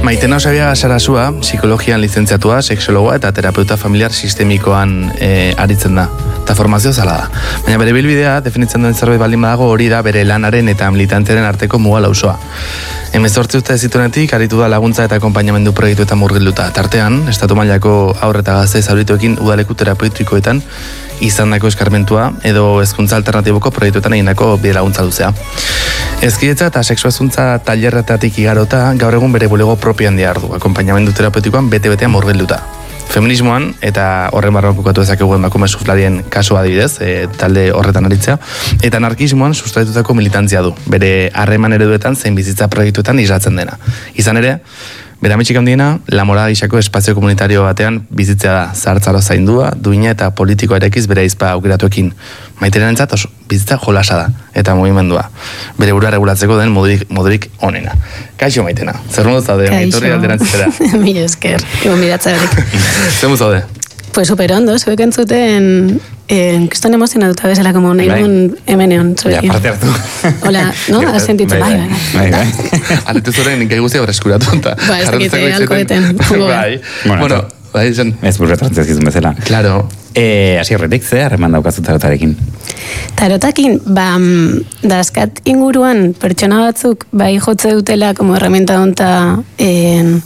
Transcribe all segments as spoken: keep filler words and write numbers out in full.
Maitena Osabiaga Sarasua, psikologian lizentziatua, sexologoa eta terapeuta familiar sistemikoan e, aritzen da. Eta formazio zala da. Baina bere bilbidea, definitzen duen zerbait baldin badago, hori da bere lanaren eta militantearen arteko muga lausoa. Hemezortzi urte zituenetik, aritu da laguntza eta akonpainamendu proiektuetan murgilduta. Tartean, estatu mailako haur eta gazte zaurituekin udaleku terapeutikoetan izandako eskarmentua edo hezkuntza alternatiboko proiektuetan egindako bide laguntza duzea. Ezkidetza eta sexuazuntza tailerretatik igarota gaur egun bere bulego propioan diardu, akonpainamendu terapeutikoan bete-betean murgilduta. Feminismoan, eta horren barruan kokatu ezakegu emakume suflarien kasua adibidez, e, talde horretan aritzea, eta anarkismoan sustraitutako militantzia du, bere harreman ereduetan zein bizitza proiektuetan islatzen dena. Izan ere, bere ametxik handiena, La Morada gisako espazio komunitario batean bizitzea da, zahartzaro zaindua, duina eta politikoa erekiz bere izpa aukeratuekin. Maiteren entzat, oso, bizitza jolasa da, eta mugimendua. Bere burua regulatzeko den modurik, modurik onena. Kaixo, Maitena, zer modu zaude, maitorri alderantzitera. Mila esker, egon bidatza berik. Zer modu zaude? Pues super ondo, zuek entzuten, eh, kriston emozionatuta bezala, como nahi duen hemeneon. Ja, parte hartu. Hola, no? Asentitzen, bai, bai. Bai, bai. Aletu zoren ninkai guztia horreskuratu. Ba, ez dakite, alkoeten. Bai, bueno, bai, zen. Ez burretratzez gizun bezala. Claro. Eh, Asi horretik, ze harreman daukazu tarotarekin? Tarotakin, ba, dazkat inguruan pertsona batzuk bai jotze dutela como herramienta honta en,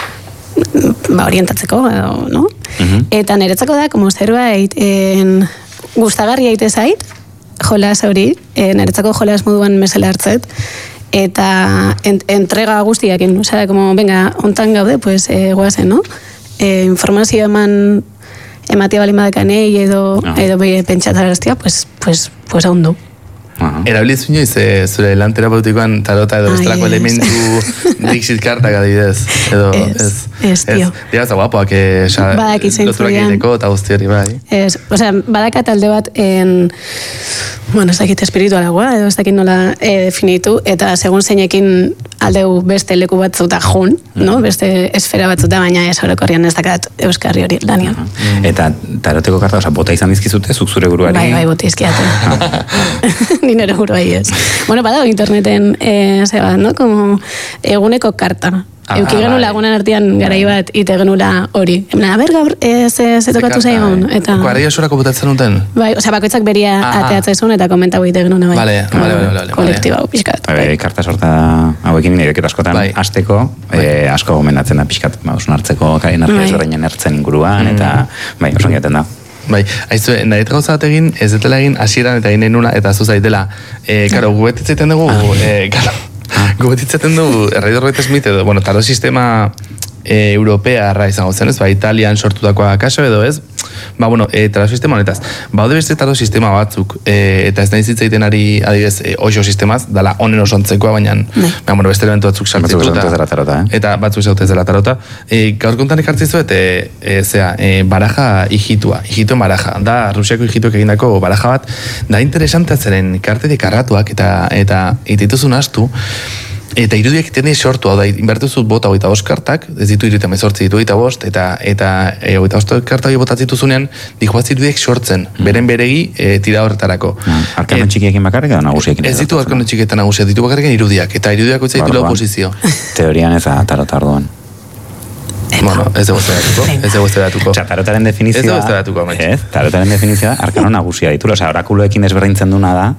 ba, orientatzeko, edo, no? Uh-huh. Eta niretzako da, como zerbait en, gustagarria ite zait, jolas hori, en, niretzako jolas moduan mesela hartzet, eta ent, entrega guztiakin, osea, como, venga, hontan gaude, pues, eh, guazen, no? Eh, informazio eman ematia balin badakanei edo, uh-huh. edo pentsataraztia, pues, pues, pues ondo. Uh-huh. Erabiliz inoiz, e, zure lan terapeutikoan tarota edo bestelako elementu Dixit kartak adibidez. Edo, ez, ez, tio. Dira za guapoak, loturak egiteko eta guzti hori bai. Ez, osea, badakat alde bat en, bueno, ez dakit espiritualagoa, edo ez dakit nola e, definitu, eta segun zeinekin aldeu beste leku batzuta jun, no? Beste esfera batzuta, baina ez orokorrian ez dakat euskarri hori lanian. Uh-huh. Eta taroteko karta, oza, bota izan dizkizute, zuk zure buruari? Bai, bai, bota izkiate. Ni nire buru ahi ez. Bueno, badago interneten, eh, zeba, no? Como eguneko karta. Ah, Euki genula bai. Lagunan artean garai bat ite genula hori. Emna, a ber, gaur, ez ze tokatu zaigun. Eta... Guardia sorako botatzen duten? Bai, osea, bakoitzak beria ateatzezun eta komentago ite genuna bai. Vale, vale, vale, vale. Kolektiba hau pixkat. Bai, bai, karta sorta hauekin nire askotan bai. Azteko, bai. eh, asko gomendatzen da pixkat, ba, osun hartzeko, energia ezberdinen ertzen inguruan, mm. eta, bai, oso giaten da. Bai, haizu, nahi eta gauza bat egin, ez detela egin, hasieran eta egin nuna, eta zuzaitela. E, karo, gubetitzaten dugu, e, karo, gubetitzaten dugu, Errai Robert Smith edo, bueno, taro sistema e, europea arra izango zen, ez, ba, Italian sortutakoa kaso edo, ez, ba, bueno, e, taro sistema honetaz, baude beste taro sistema batzuk, e, eta ez nahi zitzaiten ari, adibidez, e, oixo sistemaz, dala onen osontzekoa, baina, ba, bueno, beste elementu batzuk sartzitu, eta, eh? eta batzuk zautez dela tarota. E, gaur kontan ekartzizu, eta, e, zera, e, baraja hijitua, hijituen baraja, da, Rusiako hijituak egindako baraja bat, da interesantea zeren kartetik arratuak, eta, eta itituzun astu, eta irudiak tene sortu, hau da, inbertuzut bota hogeita bost kartak, ez ditu irudiak mezortzi ditu hogeita bost, eta eta hogeita bost kartak botatzen zunean, dihoaz irudiak sortzen, mm. beren beregi e, tira horretarako. Mm. Arkano txikiekin bakarrik edo nagusiekin? Ez ditu arkano txikietan nagusiak, ditu bakarriken irudiak, eta irudiak utzaitu lau posizio. Teorian ez da tarota orduan. Bueno, ez dugu zedatuko, ez dugu zedatuko. Osa, tarotaren definizioa... Ez dugu zedatuko, amaitz. Ez, tarotaren definizioa, arkano nagusia ditu, osa, orakuloekin ezberdintzen duna da,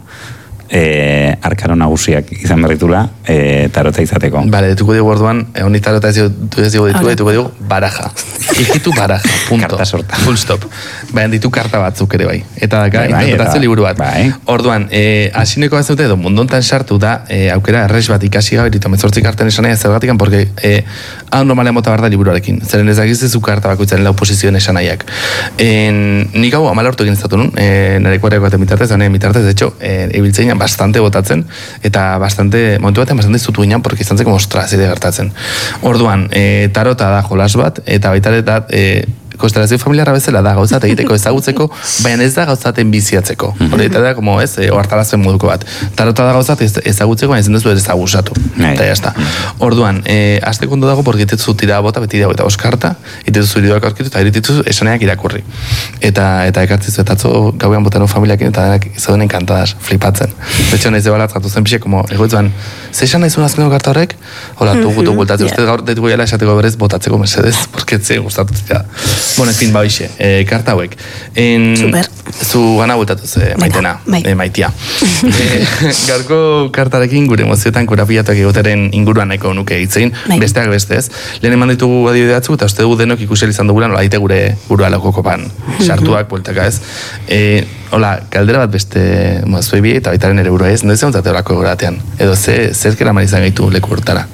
eh, arkano nagusiak izan berritula eh, tarota izateko. Vale, detuko dugu orduan, honi tarota ez dugu ditu, detuko dugu baraja. Hijitu baraja, punto. Karta sorta. Full stop. Baina ditu karta batzuk ere bai. Eta daka, bai, bai, interpretazio liburu bat. Bai. Orduan, eh, asineko bat zute edo mundontan sartu da, eh, aukera erres bat ikasi gabe, eta mezortzi karten esan nahi zergatikan, porque eh, hau normalean mota barda liburuarekin. Zeren ez dakizu karta bakoitzaren lau posizioen esan nahiak. En, nik hau amala hortu egin zatu nun, eh, nire kuareako baten mitartez, nire mitartez, de hecho, eh, ibiltzein bastante botatzen, eta bastante, momentu batean bastante zutu ginen, porque izan zeko mostraz ere gertatzen. Orduan, e, tarota da jolas bat, eta baita eta e, konstelazio familiarra bezala da gauzat egiteko ezagutzeko, baina ez da gauzaten biziatzeko. Hori eta da, como ez, ohartarazten moduko bat. Tarota da gauzat ezagutzeko, baina ezin duzu ezagusatu. Eta jazta. Orduan, azte kondo dago, porque itezu tira bota, beti dago eta oskarta, itezu iridoak aurkitu, eta iritizu esaneak irakurri. Eta eta ekartzizu, eta atzo gauean botano familiakin, eta zauden enkantadas, flipatzen. Betxo nahiz debala atzatu zen pixe, como, egoitzuan, ze esan nahi zuen azkeneko karta horrek? Hola, tu gutu bultatzen, uste gaur detuko jala esateko berez botatzeko mesedez, porque ze gustatu zira. Bueno, en fin, ba hoxe, eh, karta hauek. Super. Zu gana bultatu ze, maitena, eh, maitia. eh, Garko kartarekin gure emozioetan kurapilatuak egoteren inguruan nahiko nuke hitzein, besteak bestez. Lehen eman ditugu adibide eta uste dugu denok ikusel izan dugulan, hola, aite gure burua laukokopan, sartuak, bueltaka ez. Eh, hola, kaldera bat beste zuei bi eta baitaren ere burua ez, noiz egon zate horako egoratean, edo ze, zerkera man izan gaitu leku hortara.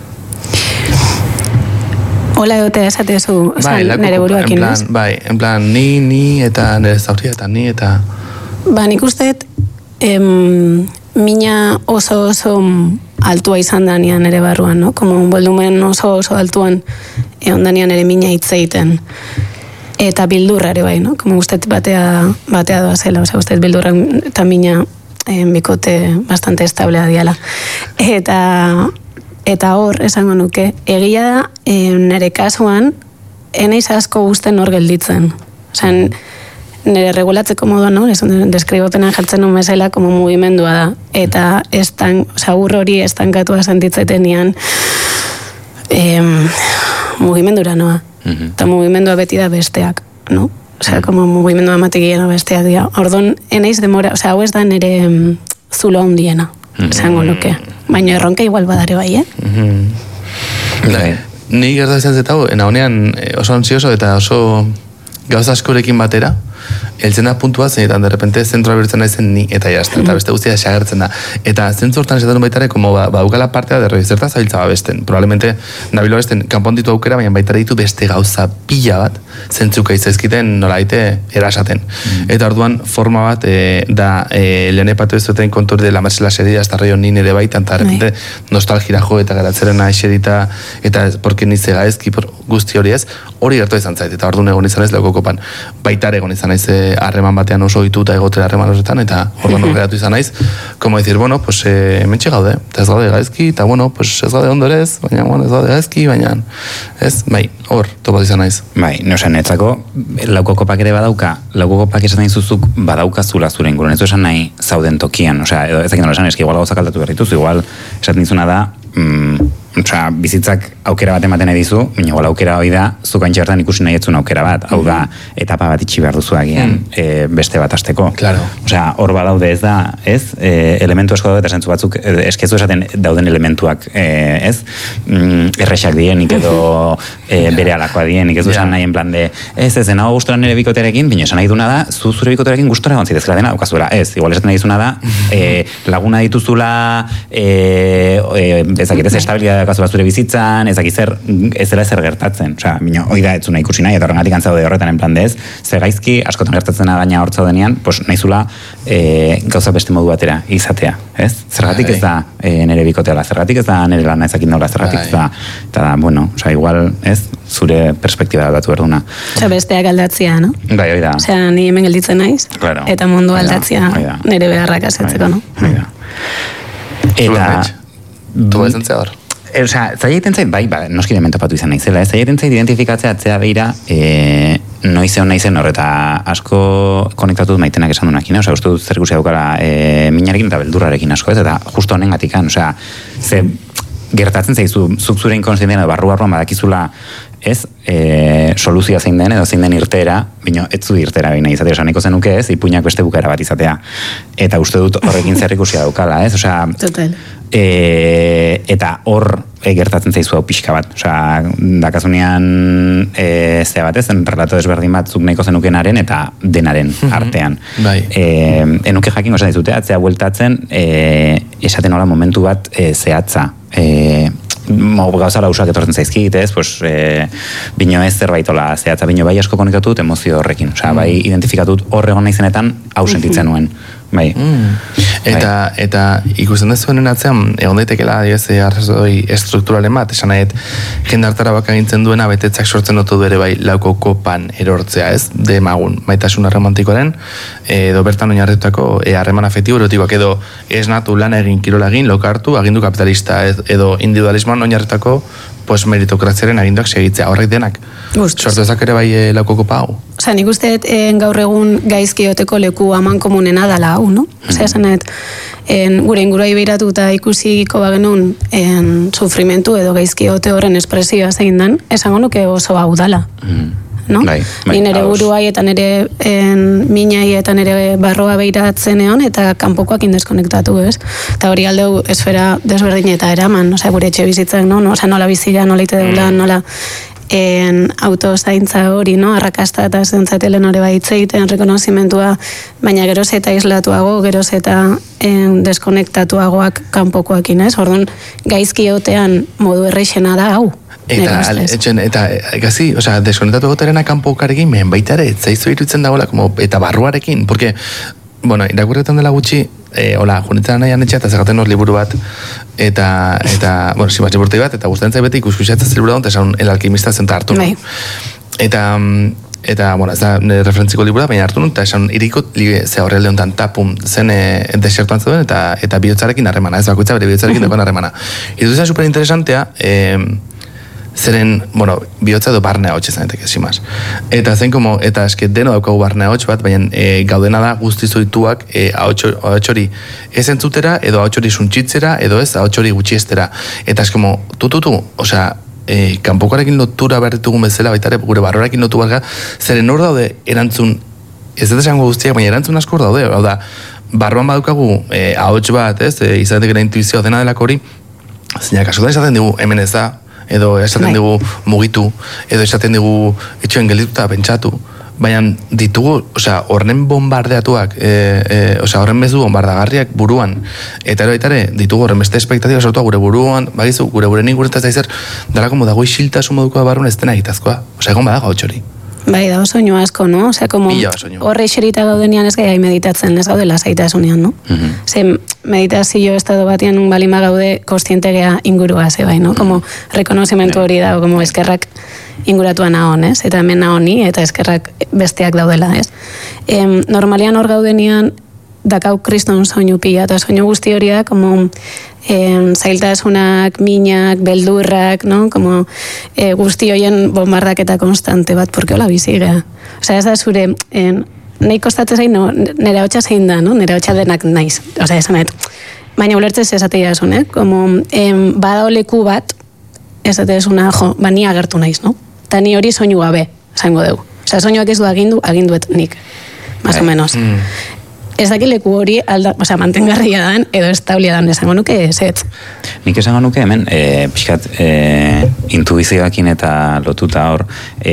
Hola egotea esatezu, bai, nire buruakin, ez? Bai, en plan, ni, ni, eta nire zauria, eta ni, eta... Ba, nik usteet, em, mina oso oso altua izan danean ere barruan, no? Como un volumen oso oso altuan egon danean ere mina hitz egiten. Eta bildurra ere bai, no? Como usteet batea, batea doa zela, osea, usteet bildurra eta mina en, bikote bastante establea diala. Eta... Eta hor, esango nuke, egia da, e, nire kasuan, eneiz asko guzten hor gelditzen. Osa, nire regulatzeko moduan, no? Deskribotenan jartzen nun bezala, como mugimendua da. Eta estan, osa, ur hori estankatua sentitzetenian e, mugimendura noa. Mm-hmm. Eta mugimendua beti da besteak, no? Osa, como mugimendua amategiena besteak dira. Ordon, eneiz demora, osa, hau ez da nire zulo handiena. Esango nuke. Baina erronka igual badare bai, eh? Mm-hmm. Ni gertu izan zetau, ena honean oso ansioso eta oso gauza askorekin batera, eltzen da puntua zenetan, de repente zentroa bertzen naizen ni eta jazta, eta beste guztia xagertzen da. Eta zentzu hortan esaten baitare, como ba, baukala partea de roi, zertaz zabiltza babesten. Probablemente, nabilo besten, kanpon ditu aukera, baina baitare ditu beste gauza pila bat, zentzuka izazkiten nolaite erasaten. Mm. Eta orduan, forma bat, e, da, e, lehen epatu ez duten kontur de la marsela serida, hasta raio nine ere baitan, eta de repente, nostalgira jo, eta geratzerena eserita, eta porque nize gaezki, guzti hori ez, hori gertu izan zait, eta orduan egon izan ez leukokopan, baitare egon izan naiz harreman batean oso ohituta egotera harreman horretan, eta orduan okeratu izan naiz, como decir, bueno, pues eh, mentxe gaude, eta ez gaude gaizki, eta bueno, pues ez gaude ondorez, baina, bueno, ez gaude gaizki, baina, ez, bai, hor, topat izan naiz. Bai, nosan, etzako, laukokopak ere badauka, laukokopak esan nahi zuzuk badauka zula zure inguruan, ez du esan nahi zauden tokian, osea, ezakin nola esan, eski igual gauzak aldatu berrituz, igual, esaten dizuna da, mm, osea, bizitzak aukera bat ematen edizu, baina igual aukera hori da, zuk antxe hartan ikusi nahi etzun aukera bat, hau da, etapa bat itxi behar duzu agian, mm. e, beste bat azteko. Claro. Osea, hor badaude ez da, ez, e, elementu asko daude, eta zentzu batzuk, eskezu esaten dauden elementuak, e, ez, mm, errexak dienik edo e, bere alakoa dienik, ez du esan nahi en plan de, ez, ez, nago gustora nire bikotearekin, baina esan nahi duna da, zu zure bikotearekin gustora gontzitezkela dena, daukazuela, ez, igual esaten nahi duzuna da, e, laguna dituzula, e, e, ezakit ez, estabilidad kasu zure bizitzan, ezakit zer, ez dela zer gertatzen, osea, bino, hoi da etzuna ikusi nahi, eta horrengatik antzaude horretan en plan dez, zer gaizki, askotan gertatzen gaina hortza denean, pues nahizula e, gauza beste modu batera izatea, ez? Zergatik ez da e, nire bikoteala, zergatik ez da nire lana ezakin nola, zergatik ez da, eta da, bueno, osea, igual, ez, zure perspektiba aldatu berduna. Osea, besteak aldatzia, no? Bai, hoi da. Osea, ni hemen gelditzen naiz, claro. Eta mundu aldatzia nire beharrak asetzeko, no? Hoi da. Eta... Tu ez entzea hor? Osea, zaieten zait, bai, ba, noski hemen topatu izan naizela, ez zaieten zait identifikatzea atzea behira, e, noize hon naizen hor, eta asko konektatu maitenak esan duenakin, osea, uste dut zer ikusi daukala e, minarekin eta beldurrarekin asko, ez, eta justo honen gatikan, osea, ze gertatzen zaizu, zuk zure inkonsientean edo barru-barruan badakizula, ez, e, soluzioa zein den edo zein den irtera, bino, ez zu irtera behin nahi izatea, osa, niko zenuke ez, ipuinak beste bukaera bat izatea. Eta uste dut horrekin zer ikusia daukala, ez, osea, total. E, eta hor e, gertatzen zaizu hau pixka bat, osea, dakazunean e, zea bat ez, relato desberdin bat zuk nahiko zenukenaren eta denaren artean. Bai. E, enuke jakin osan dizute, atzea bueltatzen, e, esaten hola momentu bat e, zehatza, e, gauza lausak etortzen zaizkit, ez, pues, e, bino ez zerbaitola zehatza, bino bai asko konektatu dut emozio horrekin, osea, bai identifikatut hor egon naizenetan hau sentitzen nuen. bai. Mm. Eta, bai. eta ikusten dezuen atzean, egon daitekela, adibidez, arrazoi estrukturalen bat, esan nahet, jendartara bakagintzen duena, betetzak sortzen otu du ere bai lauko kopan erortzea, ez? Demagun, maitasun romantikoaren, edo bertan oinarritutako harreman afektibo erotikoak, edo esnatu lan egin, kirola egin, lokartu, agindu kapitalista, edo individualismoan oinarritutako pues meritokraziaren aginduak segitzea, horrek denak. Sortu ezak ere bai e, lauko kopa hau. Osa, nik uste en, gaur egun gaizkioteko leku aman komunena dala hau, no? Osea, esan et, en, gure ingurua ibiratu eta ikusiko bagenun en, sufrimentu edo gaizkiote horren espresioa zein dan, esango nuke oso hau dala. Mm. No? Bai, bai, ni nere buruai eta nere en, minai eta nere barroa behiratzen egon eta kanpokoak indeskonektatu, ez? Eta hori aldeu esfera desberdin eta eraman, osea, gure etxe bizitzak, no? no? Osea, nola bizila, nola ite deula, nola en, autozaintza hori, no? Arrakasta eta zentzatelen hori baitzeiten, rekonozimentua, baina geroz eta islatuago, geroz eta en, deskonektatuagoak kanpokoakin, ez? Orduan, gaizkiotean modu erreixena da, hau. Eta, etxen, eta, gazi, osea, deskonektatu goterena kanpokarekin, mehen baita ere, zaizu irutzen dagoela, como, eta barruarekin, porque, bueno, irakurretan dela gutxi, e, hola, junitzen nahian etxea, eta zagaten hor liburu bat, eta, eta, bueno, simatxe burtei bat, eta guztien beti ikuskusiatzen liburu da, eta esan el alquimista zenta hartu. Bai. Eta, eta, bueno, ez da referentziko liburu da, baina hartu nun, eta esan iriko, ze horrelde honetan tapum zen e, desertuan zeuden, eta, eta bihotzarekin harremana, ez bakoitza bere bihotzarekin uh-huh. dagoen harremana. Irutu zen superinteresantea, e, zeren, bueno, bihotza edo barnea hotxe zanetek, esimaz. Eta zen, como, eta eske deno daukagu barnea hotx bat, baina e, gaudena da guztizoituak e, ahots hori ez entzutera, edo ahots hori suntxitzera, edo ez ahots hori gutxiestera. Eta ez, como, tututu, osea, e, kanpokoarekin lotura behar ditugun bezala, baita ere, gure barroarekin lotu barga, zeren hor daude erantzun, ez dut esango guztiak, baina erantzun asko hor daude, hau da, barroan badukagu e, ahots bat, ez, e, izatekera intuizioa dena delako hori, zeinak askotan izaten dugu, hemen ez da, edo esaten dugu mugitu, edo esaten dugu etxoen geldituta pentsatu, baina ditugu, osea, horren bombardeatuak, e, e, osea, horren bezu bombardagarriak buruan, eta ero ere, ditugu horren beste espektatiba sortua gure buruan, bagizu, gure buren ingurretaz da izer, dara como dago isiltasun moduko da barruan ez dena egitazkoa, osea, egon badago hau txori. Bai, da soinu asko, no? Osea, como horre xerita gaudenian ez gai meditatzen, ez gaude lasaitasunean, no? Mm-hmm. Ze meditazio estado batian balima gaude kostiente gea ingurua ze bai, no? Como rekonozimentu hori dago, como eskerrak inguratuan ahon, ez? Eta hemen ahoni, eta eskerrak besteak daudela, ez? Em, normalian hor gaudenian dakau kriston soinu pila, eta soinu guzti hori da, como eh, zailtasunak, minak, beldurrak, no? Como eh, guzti horien bombardaketa konstante bat, porque hola bizigea. Osea, ez da zure, eh, nahi kostatzen zain, no? Nera hotxa zein da, no? Nera hotxa denak naiz. Osea, esan et, baina ulertzez esatea esun, eh? Como eh, bada oleku bat, esatea esuna, jo, ba ni agertu naiz, no? Eta ni hori soinu gabe, zango dugu. Osea, soinuak ez du agindu, aginduet nik. Más o menos. Mm. Ez dakileku hori, alda, o sea, mantengarria dan, edo estaulia dan, esango nuke, ezetz. Nik esango nuke hemen, e, pixkat, e, intuizioakin eta lotuta hor,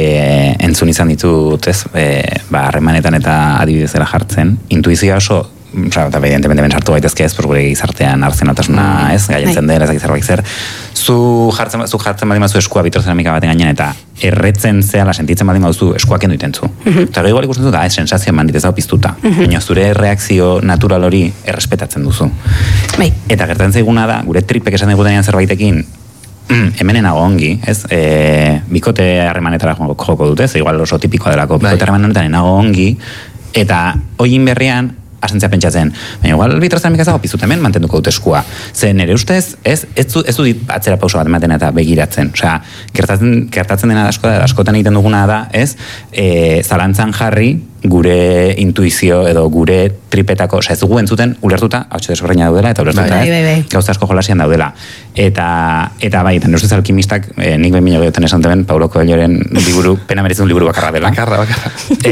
e, entzun izan ditut, ez, e, ba, harremanetan eta adibidezera jartzen, intuizioa oso, oza, eta evidentemente ben sartu gaitezke ez, por gure gizartean arzenotasuna, ez, gaientzen dela, ez zerbait zer, zu jartzen, zu jartzen baldin baduzu eskua bitrozeramika baten gainean, eta erretzen zehala sentitzen baldin baduzu eskua kendu iten zu. Eta gero igual ikusten dut, ah, sensazio eman ditez hau piztuta. Baina zure reakzio natural hori errespetatzen duzu. Bai. Eta gertatzen zaiguna da, gure tripek esan digutenean zerbaitekin, hemenen nago ongi, ez? E, bikote harremanetara joko dute, ez? Igual oso tipikoa delako, bikote harremanetan nago ongi, eta hoin berrian, asentzia pentsatzen, baina igual bitrozeramik ez dago pizut hemen mantenduko dut eskua. Ze nire ustez, ez, ez du, ez du dit atzera pauso bat ematen eta begiratzen. Osea, gertatzen, gertatzen dena asko da, askotan egiten duguna da, ez, e, zalantzan jarri gure intuizio edo gure tripetako, osea, ez dugu entzuten ulertuta, hau desberdina daudela, eta ulertuta, bai, bai, bai. gauza asko jolasian daudela. Eta, eta bai, eta nire ustez alkimistak, eh, nik behin mila gehiagoten esan teben, Paulo Coelhoren liburu, pena meretzen liburu bakarra dela. Bakarra, bakarra.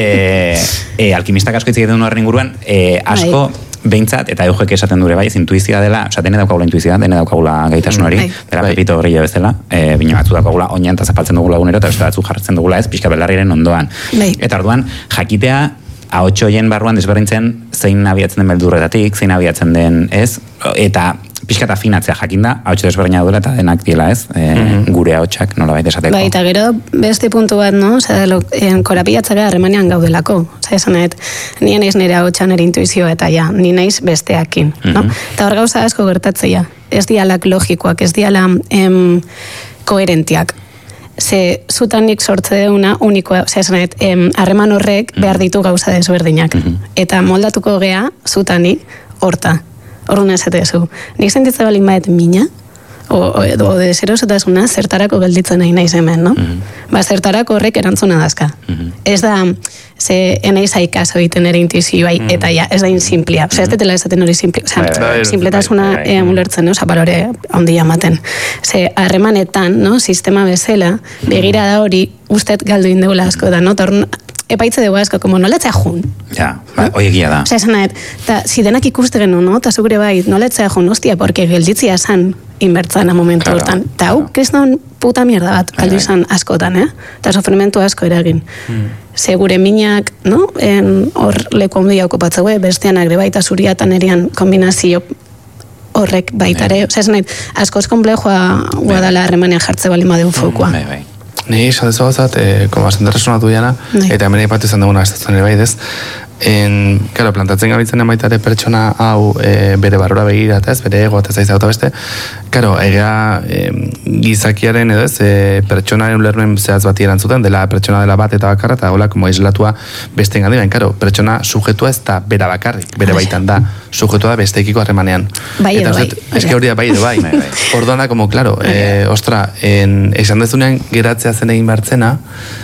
E, e, alkimistak asko hitz egiten duen horren inguruan, e, asko, behintzat, eta eugek esaten dure bai, ez intuizioa dela, osea, dene daukagula intuizioa, dene daukagula gaitasun hori, bera bai. Pepito horrilla bezala, e, bine batzu daukagula oinan eta zapaltzen dugula egunero, eta beste batzu jartzen dugula ez, pixka belarriren ondoan. Bai. Eta orduan, jakitea, ahotxo hoien barruan desberdintzen zein abiatzen den beldurretatik, zein abiatzen den ez, eta pixka eta afinatzea jakinda, hautsu desberdina duela eta denak diela ez, e, mm-hmm. gure hautsak nolabait esateko. Bai, eta gero beste puntu bat, no? Osea, korapilatzea harremanean gaudelako. Osea, esan nahet, nien naiz nire hautsa nire intuizioa eta ja, ni naiz besteakin, no? Mm-hmm. Eta hor gauza asko gertatzea, ez dialak logikoak, ez diala em, koherentiak. Ze zutanik sortze deuna unikoa, osea, esan nahet, harreman horrek behar ditu gauza desberdinak. Mm-hmm. Eta moldatuko gea zutanik horta. Horren esatezu. Nik sentitza balin baet mina, o, o, o de zerosotasuna zertarako gelditzen nahi naiz hemen, no? Mm-hmm. Ba, zertarako horrek erantzuna dazka. Mm-hmm. Ez da, ze enaiz haikazo egiten ere intizioai, mm-hmm. eta ja, ez da insimplia. Osea, ez detela esaten hori simplia. Osea, simpletasuna ulertzen, no? Osea, balore handia ematen. Ze, harremanetan, no? Sistema bezala, begira da hori, ustet galdu indeula asko da, no? Torn, epaitze dugu asko, como noletzea jun. Ja, ba, hoi egia da. Osea, esan nahet, eta zidenak ikuste genu, no? Eta zugure bai, noletzea jun, hostia, porque gelditzia esan inbertzana momentu claro, hortan. Eta hau, claro. Kriston puta mierda bat, galdu izan askotan, eh? Eta sofrimentu asko eragin. Hmm. Ze gure minak, no? En, hor leku ondia okupatzeue, bestean agre baita zuriatan erian kombinazio horrek baitare. Osea, esan nahet, askoz komplejoa guadala harremanean jartze balin badeu fokua. Bai, bai. Ni esan dezu gozat, eh, como bastante resonatu diana, eta hemen ipatu izan duguna estatzen ere bai, ez? En, claro, plantatzen gabitzen emaitare pertsona hau e, bere barrura begirat, ez? Bere ego, eta zaizauta beste. Claro, egea e, gizakiaren edo ez, e, pertsonaren ulermen zehaz bati erantzuten, dela pertsona dela bat eta bakarra, eta hola, como aislatua beste engandi, baina, claro, pertsona sujetua ez da bera bakarrik, bere baitan da, sujetua da besteekiko harremanean. Bai edo bai. Ez que hori da bai edo bai. Orduan da, como, claro, e, ostra, en, esan dezunean geratzea zen egin bartzena,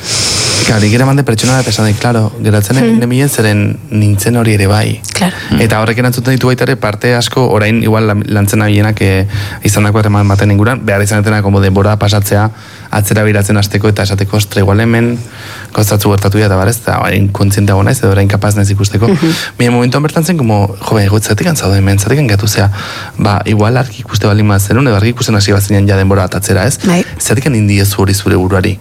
claro, ikera mande pertsona da esan da, claro, geratzen egin mm. nemien zeren nintzen hori ere bai. Claro. Eta horrek erantzuten ditu baita ere parte asko, orain igual lantzen abienak e, izan dako erreman baten inguran, behar izan etena como denbora pasatzea, atzera biratzen hasteko eta esateko, ostra, igual hemen kostatzu gertatu dira, eta barez, eta orain kontziente naiz edo orain kapaz naiz ikusteko. Mm-hmm. Mire, momentuan bertan zen, como, jo, bai, goit, zatik antzaude hemen, zatik angatu zea, ba, igual argi ikuste balin mazerun, edo argi ikusten hasi bazinean ja denbora bat atzera, ez? Bai. Zatik andindiezu hori zure buruari.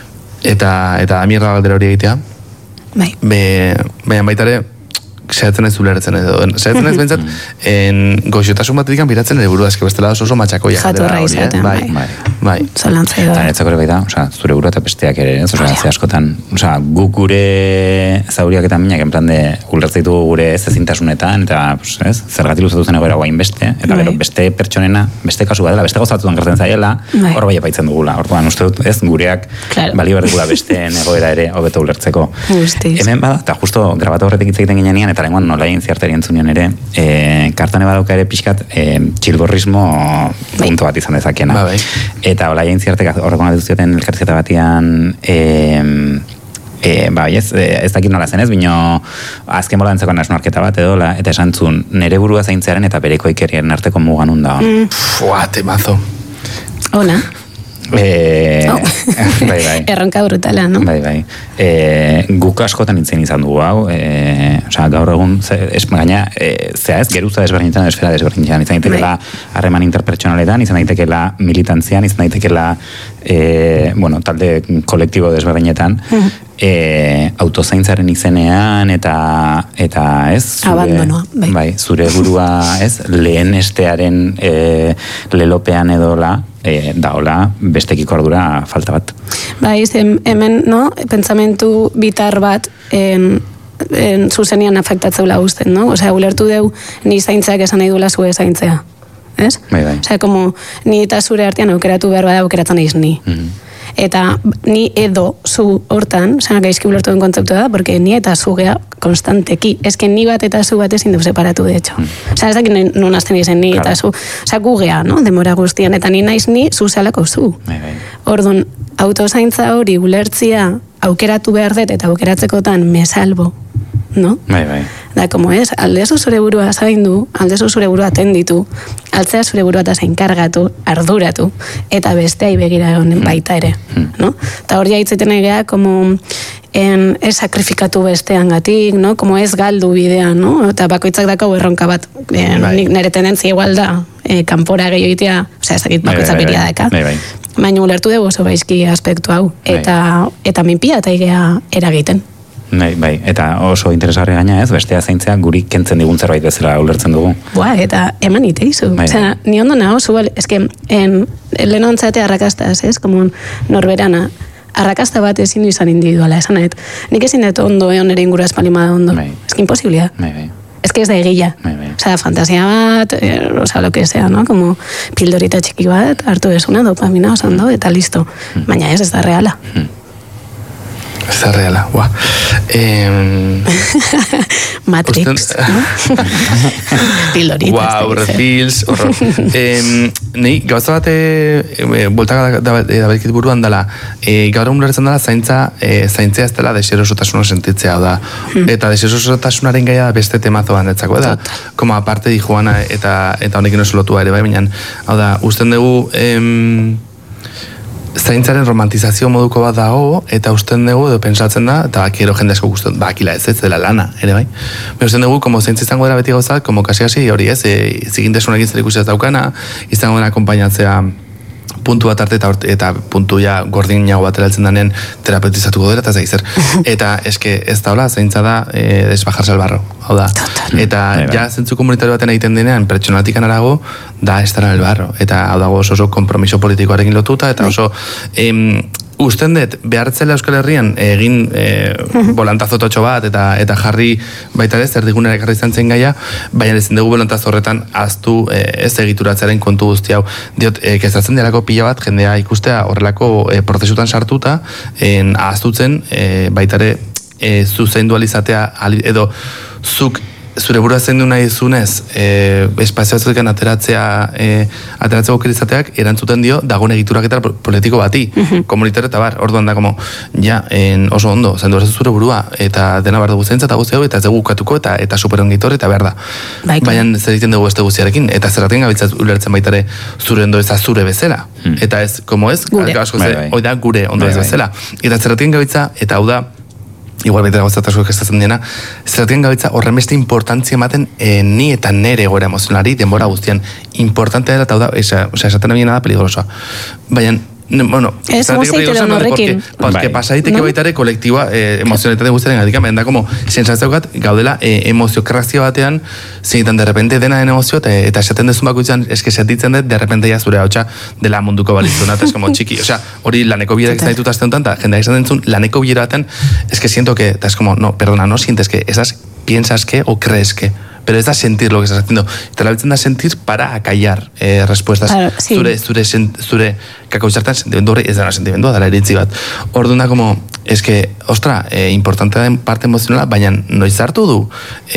Eta, eta amierra galdera hori egitea, bai. Be, baina baita ere, saiatzen ez ulertzen edo. Saiatzen ez bentsat, goxotasun batetik biratzen ere burua, eske bestela oso matxakoia. Jatorra izaten, bai. Bai. bai. Zalantzai da. Eta netzako ere baita, oza, zure burua eta besteak ere, ez? Oza, ze askotan, oza, guk gure zauriak eta minak, en plan de, ulertzeitu gure ez ezintasunetan, eta, pues, ez, zergatik luzatu zen egoera guain beste, eta gero, beste pertsonena, beste kasu bat dela, beste gozatutan gertzen zaiela, hor bai epaitzen dugula. Orduan, uste dut, ez, gureak claro. Balio berdugula besteen egoera ere hobeto ulertzeko. Justiz. Hemen bada, eta justo grabatu horretik hitz egiten ginean, eta lenguan nola egin ziartari entzunion ere, e, kartane badauka ere pixkat e, txilgorrismo punto bat izan dezakiena. Ba, bai. Eta hola egin ziartek horrekon aduzioten elkarrizketa batian e, e, ba, ez, ez dakit nola zen ez, bino azken bola entzeko nasnarketa bat edo, la, eta esan zuen, nere burua zaintzearen eta bereko ikerien arteko mugan hunda. Mm. Fua, temazo. Hola. E, oh. bai, bai. Erronka brutala, no? Bai, bai. E, guk askotan itzen izan dugu hau, e, osea, gaur egun, ze, es, gaina, e, zea ez, geruza desberdintzen, esfera desberdintzen, izan daitekela harreman interpertsonaletan, izan daitekela militantzian, izan daitekela, e, bueno, talde kolektibo desberdinetan, mm. e, autozaintzaren izenean, eta, eta ez, zure, abandonoa, bai. Bai, zure burua, ez, lehen estearen e, lelopean edola, E, daola bestekiko ardura falta bat. Bai, hemen, no, pentsamentu bitar bat en, en zuzenian afektatzeula guzten, no? Osea, ulertu deu ni zaintzeak esan nahi duela zue zaintzea. Ez? Bai, bai. Osea, como ni eta zure artean aukeratu behar bada aukeratzen naiz ni. Mm-hmm. Eta ni edo zu hortan, osea, gaizki ulertu den kontzeptu da, porque ni eta zu gea konstanteki. Ez que ni bat eta zu bat ezin deu separatu, de hecho. Mm. Osea, ez dakit non azten izen ni claro. Eta zu. Osea, gu gea, no? Demora guztian. Eta ni naiz ni zu zelako zu. Bai, bai. Orduan, autozaintza hori ulertzia aukeratu behar dut eta aukeratzekotan me salbo. No? Bai, bai. Da, como es, aldezu zure burua zaindu, aldezu zure burua atenditu, altzea zure burua eta zainkargatu, arduratu, eta besteai begira egon baita ere, no? Eta hori haitzeten egea, como en, ez sakrifikatu bestean gatik, no? Como ez galdu bidea, no? Eta bakoitzak dako erronka bat, en, bai. Nire tendentzia igual da, e, kanpora gehiago itea, osea, ez dakit bakoitzak bai, bai, beria daka, bai, bai. Baina ulertu dugu oso baizki aspektu hau, eta, bai. Eta minpia eta igea eragiten. Bai, bai, eta oso interesgarri gaina ez, bestea zaintzea guri kentzen digun zerbait bezala ulertzen dugu. Boa, eta eman iteizu. Bai, Osea, ni ondo nago, zuel, eske, en, lehen ontzate arrakastaz, ez, como norberana, arrakasta bat ezin du izan individuala, esan nahet. Nik ezin dut ondo, egon ere ingura espalimada ondo. Bai. Ez que imposibilia. Bai, bai. Ez que ez da egia. Bai, bai. Osea, fantasia bat, eh, osea, lo que sea, no? Como pildorita txiki bat, hartu desuna, dopamina, oso ondo, eta listo. Baina ez, ez da reala. Ez da reala, guau. Eh, Matrix, usten... no? Pildorita. Guau, red pills, horror. eh, Nei, gauza bat, e, boltaka da, da, da, da buruan dela, e, gaur egun lertzen dela, zaintza, e, zaintzea ez dela deserosotasuna sentitzea da. Hmm. Eta deserosotasunaren gaia da beste temazo bandetzako, da? Como aparte di joana eta, eta honekin oso lotua ere, bai, baina, hau da, usten dugu, em, zaintzaren romantizazio moduko bat dago, eta usten dugu, edo pentsatzen da, eta bakiro jende asko guztien, bakila ez ez dela lana, ere bai. Baina usten dugu, como zaintza izango dela beti gauzak, como kasi-kasi hori ez, e, zigintasunakin zer ikusi ez daukana, izango dela akompainatzea puntu bat arte eta, eta puntu ja gordinago bat eraltzen danen terapeutizatuko dela, eta zai zer. Eta eske ez da hola, zaintza da e, desbajarse al barro, hau da. Eta ja zentzu komunitario baten egiten denean, pertsonatik anarago, da estar en el barro. Eta hau dago oso, oso kompromiso politikoarekin lotuta, eta oso... Em, usten dut, behartzela Euskal Herrian egin e, bolantazototxo bat eta eta jarri baita ere erdigunera ekarri izan zen gaia, baina ezin dugu bolantazo horretan aztu e, ez egituratzearen kontu guzti hau. Diot, e, kezatzen delako pila bat jendea ikustea horrelako e, prozesutan sartuta, en, ahaztutzen e, baita ere e, zuzendu alizatea edo zuk zure burua zendu nahi zunez, e, espazio batzuetan ateratzea, e, ateratzea aukerizateak erantzuten dio dagoen egiturak eta politiko bati, uh-huh. komunitario eta bar, orduan da, como, ja, en, oso ondo, zendu zure burua, eta dena bar dugu zentza eta guzti hau, eta ez dugu ukatuko, eta, eta superongitor, eta behar da. Baik. Baina zer egiten dugu este guztiarekin, eta zerraten gabitzat ulertzen baitare zure ondo eza zure bezala. Hmm. Eta ez, como ez, gure, oi da gure ondo ez bezala. Eta zerraten gabitza, eta hau da, igual baita gauzatazko estatzen dena, zerratien gaitza horren beste importantzia ematen e, ni eta nere egoera emozionari denbora guztian importantea dela, eta hau da, esaten abien da peligrosoa. Baina, bueno, ez guztietero norrekin. Porque pasa daiteke no? Baita ere kolektiba eh, emozionetate guztiaren gatik, da como sensatzeukat gaudela eh, emozio krazio batean, zeitan de repente dena den emozio, eta, eta esaten dezun bakoitzan, eske sentitzen dut, de repente ya zure hautsa dela munduko balizuna, eta es como txiki, osea, hori laneko bilerak izan ditut azte honetan, eta jendeak izan dentzun, laneko bilera batean, es que siento que, eta es como, no, perdona, no sientes que, esas piensas que o crees que, pero es da sentir lo que estás haciendo. Te la da sentir para acallar eh, respuestas. Claro, sí. Zure, zure, zure kakautzartan sentimendu horri ez dara sentimendua, dara iritzi bat. Orduan da, como, es que, ostra, eh, importante den parte emozionala, baina noiz hartu du.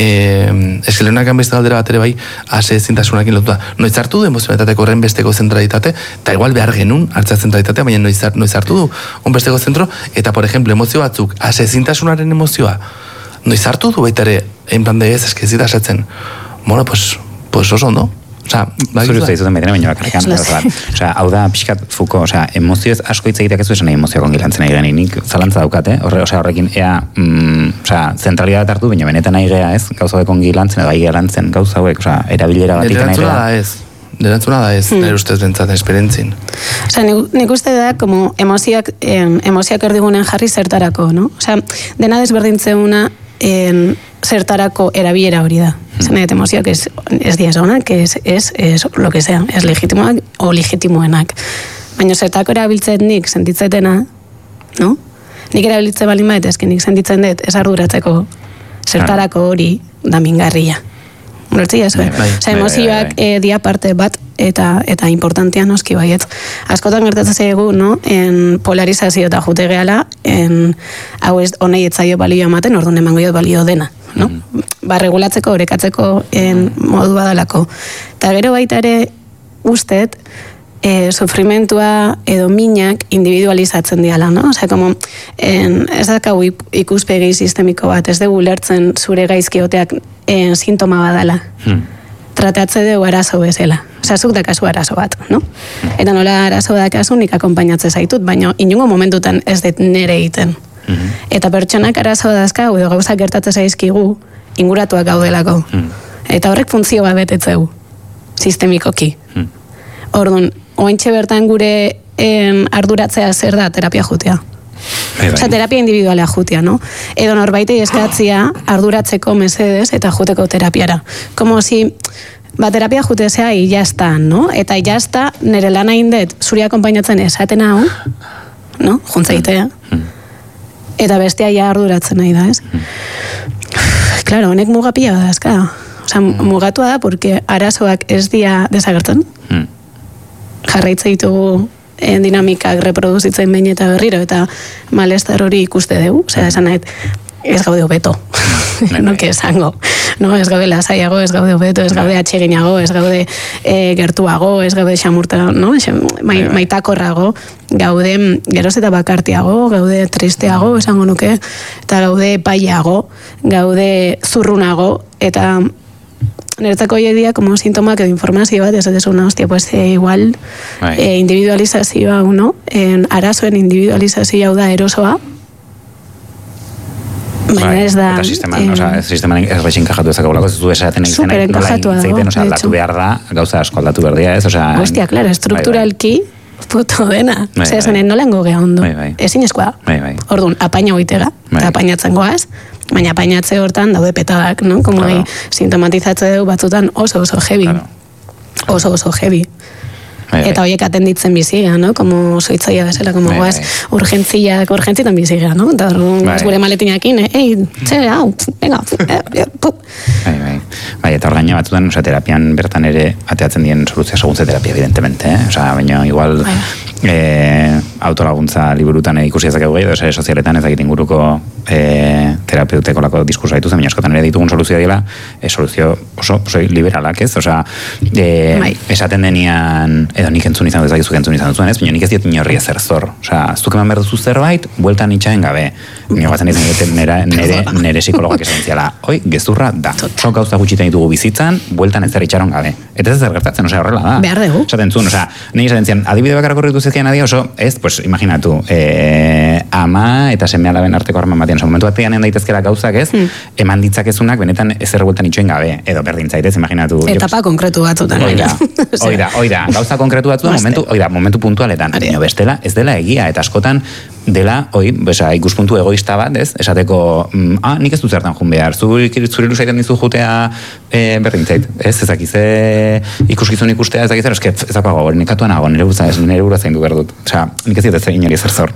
Eh, es que lehenakan beste galdera bat ere bai, ase zintasunakin lotuta. Noiz hartu du emozionalitateko horren besteko zentralitate, eta igual behar genuen hartza zentralitate, baina noiz, noiz hartu du un besteko zentro, eta, por ejemplo, emozio batzuk, ase zintasunaren emozioa, noiz hartu du baita ere, en plan de ez, eske zita esatzen, bueno, pues, pues oso ondo. Osea, zure uste izuten baitena, baina bakarrikan. Osea, hau da, pixkat fuko, osea, emozioez asko hitz egiteak ez du esan nahi emozioak ongilantzen nahi gani, nik zalantza daukat, eh? Horre, osea, horrekin, ea, mm, osea, zentralidad hartu, baina benetan nahi gea ez, gauza hauek ongilantzen, edo ahi gelantzen, gauza hauek, osea, erabilera batik nahi gea. Da ez. Derantzuna da ez, nire ustez bentzaten esperientzin. Osea, nik uste da, como emozioak, em, emozioak erdigunen jarri zertarako, no? Osea, dena desberdintzeuna en, zertarako erabilera hori da. Zena, eta emozioak ez, ez diaz honak, ez, ez, ez, lo que sea, ez legitimoak o legitimoenak. Baina zertako erabiltzen nik sentitzetena, no? Nik erabiltze balin bat, ezkin nik sentitzen dut, ez arduratzeko zertarako hori da mingarria. Hortzi, ez, oza, emozioak e, dia parte bat, eta eta importantea noski baiet. Askotan gertatzen zaigu, no? En polarizazio eta jute gehala, en hau ez honei etzaio balio ematen, orduan emango jot balio dena, no? Mm-hmm. Ba, regulatzeko, orekatzeko en modu badalako. Eta gero baita ere ustet, e, sufrimentua edo minak individualizatzen diala, no? Osea, como, en, ez dakagu ikuspegi sistemiko bat, ez dugu lertzen zure gaizkioteak en, sintoma badala. Hmm. Tratatze dugu arazo bezala. Osea, zuk dakazu arazo bat, no? Eta nola arazo dakazu nik akompainatze zaitut, baina inungo momentutan ez dut nere egiten. Hmm. Eta pertsonak arazo dazkau edo gauzak gertatzen zaizkigu inguratuak gaudelako. Hmm. Eta horrek funtzio bat betetzeu, sistemikoki. Hmm. Orduan, ointxe bertan gure en, arduratzea zer da terapia jutea. Osa, terapia individualea jutia, no? Edo norbaitei eskatzia arduratzeko mesedez eta juteko terapiara. Como si, ba, terapia jutezea y ya está, no? Eta ya está, nire lana indet, zuri akompainatzen esaten hau, no? Juntzaitea. Eta bestia ja arduratzen nahi da, ez? Claro, honek mugapia da, eska. Osa, mugatua da, porque arazoak ez dia desagertzen. Jarraitza ditugu en dinamikak reproduzitzen behin eta berriro, eta malestar hori ikuste dugu. Osea, esan nahi, ez gaude hobeto. No que esango. No, ez gaude lasaiago, ez gaude hobeto, ez gaude atseginago, ez gaude e, gertuago, ez gaude xamurta, no? Mai, maitakorrago, gaude geroz eta bakartiago, gaude tristeago, esango nuke, eta gaude paiago, gaude zurrunago, eta niretzako hoy día como sintomak edo informazio bat, ez ez una hostia, pues eh, igual eh, individualizazioa uno, en arazoen individualizazioa da erosoa, baina ez da... Eta sisteman, eh, oza, sisteman errexin kajatu ezakagulako, ez du esaten egiten, super enkajatu dago, oza, aldatu behar da, gauza asko aldatu behar dira, ez, oza... Hostia, claro, estrukturalki, puto dena, ose, esanen nolengo geha ondo, ezin eskoa, orduan, apaina goitega, eta apainatzen goaz, baina apainatze hortan daude petadak, no? Como claro. Sintomatizatze dugu batzutan oso oso heavy, claro. Oso oso heavy. Bai, eta horiek atenditzen biziga, no? Como soitzaia bezala, como goaz, urgentziak, urgentzitan biziga, no? Eta bai. Gure maletinakin, eh? Ei, txe, hau, venga, eh, pup. Bai, bai. Bai, eta orgaina batzutan, oza, terapian bertan ere ateatzen dien soluzia seguntze terapia, evidentemente, eh? Oza, baina igual... Bai. E, autolaguntza liburutan ikusi ezakegu gehi, edo sozialetan ezakit inguruko e, terapeutekolako diskursa dituz, baina askotan ere ditugun soluzioa dela, e, soluzio oso, oso liberalak, ez? Osa, e, esaten denian, edo nik entzun izan dezakizuk entzun izan duzuen, ez? Baina nik ez diet inorri ezer zor. Osa, zuk eman behar duzu zerbait, bueltan itxaen gabe. Nire batzen izan nire, nire, nire psikologak esan ziala, oi, gezurra da. Sok gauza gutxitan ditugu bizitzan, bueltan ezer itxaron gabe. Eta ez ezer gertatzen, osea, horrela da. Behar dugu. Esaten zuen, osea, nire esaten zian, adibide bakarra korritu zezkian adia oso, ez, pues, imaginatu, eh, ama eta seme alaben arteko harman batean, oso, momentu batean daitezkela gauzak, ez, hmm. eman ditzakezunak benetan ezer bueltan itxoen gabe, edo berdin zaitez, imaginatu. Etapa jo, konkretu batzutan. Oida, oida, oida, gauza konkretu batzutan, momentu, oida, momentu puntualetan, baina bestela, ez dela egia, eta askotan, dela, oi, besa, ikuspuntu egoista bat, ez, esateko, mm, ah, nik ez du zertan jun behar, zure iruzaiten dizu jutea e, berdin zait, ez, ezakize ikuskizun ikustea, ezakize, eske, ezapago, nekatuan nago, nire buruz, nire buruz zaindu behar dut, osea, nik ez dut ez inori ezer zor.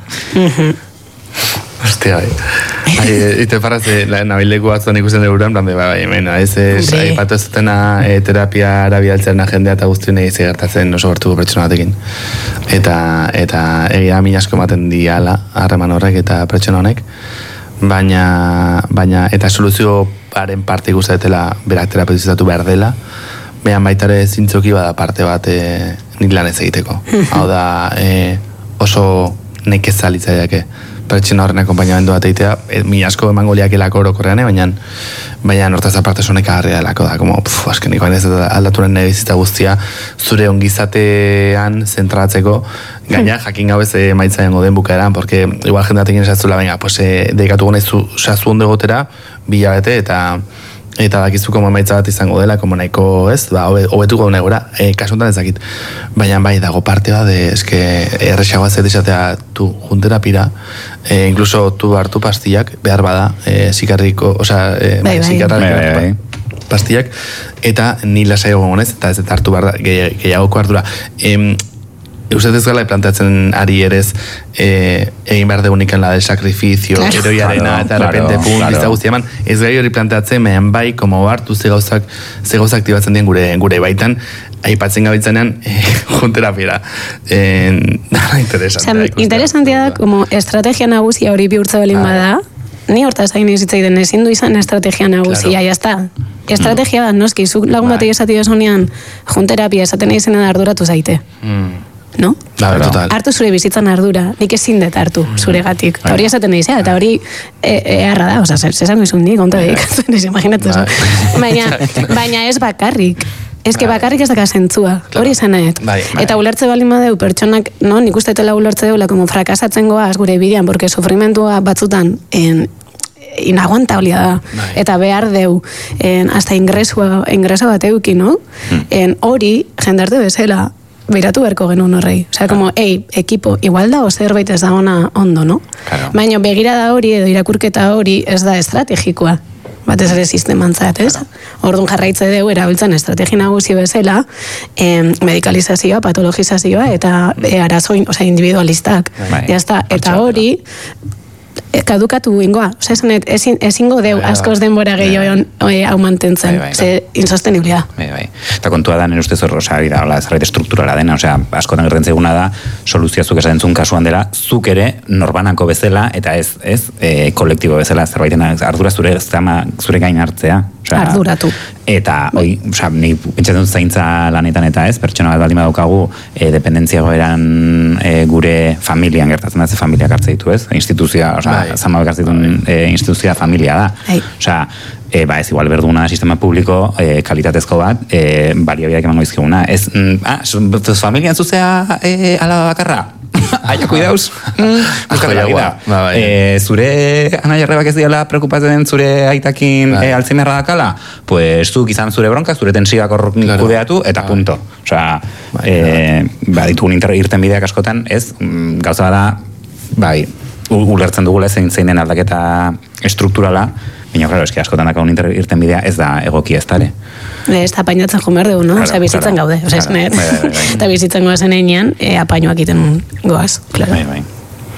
Hostia, bai. Ite parraz, nabileku batzuan ikusten duguran, plan de, bai, hemen, ez, aipatu ez dutena terapia arabialtzerna jendea eta guztien egiz gertatzen oso gertuko pertsona batekin. Eta, eta egia min asko ematen diala, harreman horrek eta pertsona honek, baina, baina, eta soluzioaren parte ikustatela berak terapeutizatu behar dela, behan baitare zintzoki bada parte bat e, nik lan ez egiteko. Hau da, e, oso nekezalitzaiake pertsona horren akompainamendu bat egitea, e, mi asko emango liakelako orokorrean, baina baina hortaz aparte sonek agarria delako da, como, puf, azken niko ez aldaturen nire bizitza guztia, zure ongizatean zentratzeko, gaina jakin gau ez maitzaien goden bukaeran, porque igual jendatekin esatzula, baina, pues, e, deikatu gonez sazu ondo gotera, bilabete, eta eta dakizuko maitza bat izango dela, como nahiko, ez, ba, hobetuko dune gora, e, kasuntan ezakit. Baina bai, dago parte bat, de, eske, errexagoa zet izatea tu junterapira, e, incluso tu hartu pastillak, behar bada, e, zikarriko, oza, e, bai, bai. Zikarriko pastillak, eta ni lasai egonez, eta ez hartu behar da, gehiagoko hartura. E, Eusat ez gala planteatzen ari erez eh, egin behar degunikan la del sakrifizio, claro. Eroiarena, eta errepente claro, pun, claro. Guztia eman, ez gai hori planteatzen, mehan bai, como hartu ze gauzak, ze gauzak aktibatzen dien gure, gure baitan, aipatzen gabiltzenean, eh, junterapiera. Eh, interesantea. Interesantea da, como estrategia nagusia hori bihurtza belin bada, ni hortaz hain izitzaiten ezin du izan estrategia nagusia, claro. Jazta. Estrategia da, noski, zuk lagun batei esati desunean, junterapia esaten izena da arduratu zaite. Mm. No? Da, total. Hartu zure bizitzan ardura, nik ezin dut hartu zuregatik. Hori esaten nahi zea, eta hori eharra da, oza, zesango izun dik, onta dik, imaginatu zo. Baina, baina ez bakarrik. Ez que bakarrik ez daka zentzua, hori esan nahet. Eta ulertze baldin badeu, pertsonak, no, nik uste etela ulertze deula, como frakasatzen goaz gure bidean, porque sufrimentua batzutan, en, inaguantablia da, bai. Eta behar deu, en, hasta ingresua, ingreso bat euki, no? Hmm. En, hori, jendarte bezala, beiratu berko genuen horrei. Osea, como, ei, ekipo, igual dago zerbait ez da ona ondo, no? Claro. Baina begirada hori edo irakurketa hori ez da estrategikoa. Batez ere sistemantzat, ez? Claro. Orduan jarraitze dugu erabiltzen estrategi nagusi bezala, eh, medikalizazioa, patologizazioa eta eh, arazoin, osea, individualistak. Bai. Ja está. Eta hori kadukatu ingoa. Osea, esanet, ezin, ezingo deu bai, askoz denbora gehiago bai. hau mantentzen. Bai, bai, ze insostenibilea. Bai, bai. Eta kontua da, nire ustez hor, osea, da, hola, zerbait estrukturala dena, osea, askotan gertzen zaiguna da, soluzioa zuk esaten zuen kasuan dela, zuk ere norbanako bezala, eta ez, ez, e, kolektibo bezala, zerbaiten ardura zure, zure gain hartzea. Osea, arduratu. Eta, oi, osea, ni pentsatzen dut zaintza lanetan eta ez, pertsona bat baldin badaukagu, e, dependentzia goeran e, gure familian gertatzen da, ze familiak hartze ditu, ez? Instituzioa, osea, bai. Zamabek hartze ditun e, instituzioa familia da. Bai. Osea, e, ba, ez igual berduna sistema publiko e, kalitatezko bat, e, baliabideak emango izkiguna. Ez, mm, ah, zuz familian zuzea e, ala bakarra? Aia, cuidaus. Buscar la vida. Ba, bai. E, zure anaierrebak ez diala preocupatzen zure aitakin e, alzheimerra dakala, pues zuk izan zure bronka, zure tensioak hor claro. kudeatu, eta bai. punto. Osea, bai, e, ba, ditugun irten bideak askotan, ez, gauza da, bai, ulertzen dugula zein zein den aldaketa estrukturala, baina, claro, eski askotan dakagun irten bidea ez da egoki ez dare. Ez da apainatzen jomer dugu, no? Claro, Osea, bizitzen claro, gaude. Osea, claro, bai, bai, bai. Eta bizitzen goazen einean, e, apainoak iten goaz, claro. Bai, bai.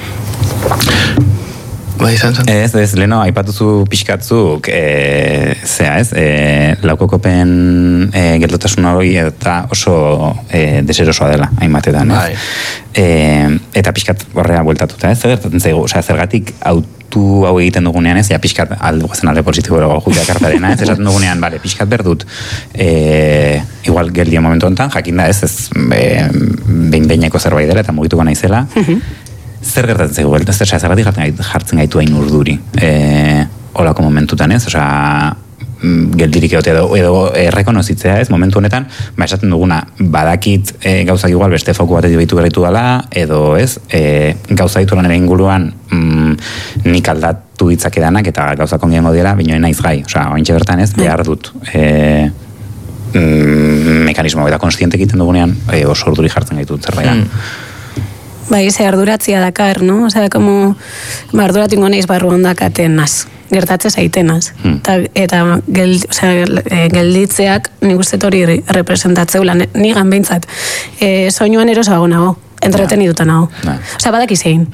Bai, izan zen. Ez, ez, leno, aipatuzu pixkatzuk, e, zea ez, e, laukokopen e, geldotasun hori eta oso e, deserosoa dela, hainbatetan, ez? Bai. E, eta pixkat horrea bueltatuta, ez? Zergatzen zaigu, osea, zergatik autu hau egiten dugunean, ez? Ja, pixkat alduazen alde positibo erago juteak hartarena, ez? Esaten dugunean, bale, pixkat berdut, e, igual geldio momentu honetan, jakin da, ez? Ez, e, behin-behineko zerbait dela eta mugituko naizela, zer gertatzen zaigu, ez da, zergatik jartzen gaitu hain urduri, e, olako momentutan, ez? Osea, geldirik egote edo, edo errekonozitzea, ez? Momentu honetan, ba, esaten duguna, badakit e, gauzak igual beste foku batetik behitu berritu dela, edo, ez? E, gauza ditu lan ere inguruan mm, nik aldatu ditzakedanak eta gauzak ongiengo dira, binoen naiz gai. Osea, ointxe bertan, ez? Behar dut. E, mm, mekanismo eta konstiente egiten dugunean, e, oso urduri jartzen gaitu zerbait da. Mm. Bai, ze arduratzia dakar, no? Osea, como arduratu ingo naiz barru ondakatenaz, gertatze zaitenaz. Hmm. Ta, eta geld, osea, gelditzeak nik uste hori representatzeula, nigan behintzat. E, soinuan erosoago nago, entreteniduta nago. Osea, badakizein.